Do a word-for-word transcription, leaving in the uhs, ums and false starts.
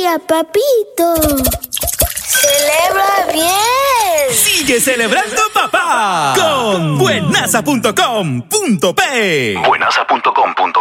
Mira, papito. ¡Celebra bien! ¡Sigue celebrando papá! Con buenaza punto com punto pe. buenaza punto com punto